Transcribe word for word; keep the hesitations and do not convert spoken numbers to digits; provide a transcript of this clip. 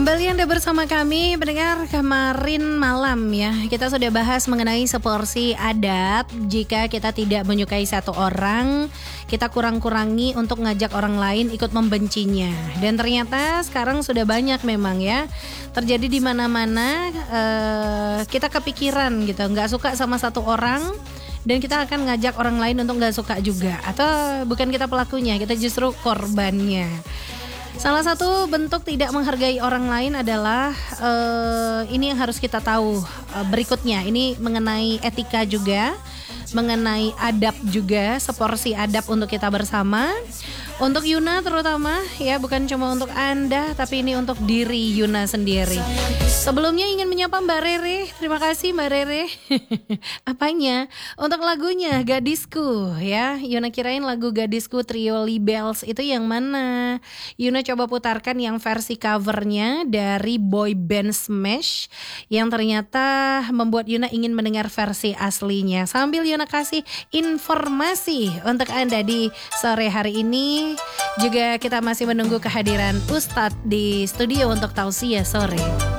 Kembali Anda bersama kami pendengar. Kemarin malam ya kita sudah bahas mengenai seporsi adab. Jika kita tidak menyukai satu orang, kita kurang-kurangi untuk ngajak orang lain ikut membencinya. Dan ternyata sekarang sudah banyak memang ya terjadi di mana-mana. uh, Kita kepikiran gitu, nggak suka sama satu orang dan kita akan ngajak orang lain untuk nggak suka juga. Atau bukan kita pelakunya, kita justru korbannya. Salah satu bentuk tidak menghargai orang lain adalah uh, ini yang harus kita tahu uh, berikutnya. Ini mengenai etika juga, mengenai adab juga, seporsi adab untuk kita bersama. Untuk Yuna terutama ya, bukan cuma untuk Anda tapi ini untuk diri Yuna sendiri. Sebelumnya ingin menyapa Mbak Rere. Terima kasih Mbak Rere. Apanya? Untuk lagunya Gadisku ya. Yuna kirain lagu Gadisku trio Libels itu yang mana? Yuna coba putarkan yang versi covernya dari boy band Smash, yang ternyata membuat Yuna ingin mendengar versi aslinya. Sambil Yuna kasih informasi untuk Anda di sore hari ini. Juga kita masih menunggu kehadiran Ustadz di studio untuk tausiah sore.